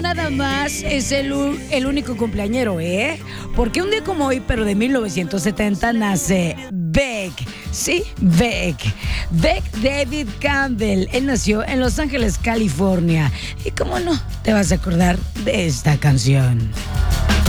Nada más es el único cumpleañero, ¿eh? Porque un día como hoy, pero de 1970, nace Beck. Sí, Beck. Beck David Campbell. Él nació en Los Ángeles, California. Y cómo no, te vas a acordar de esta canción.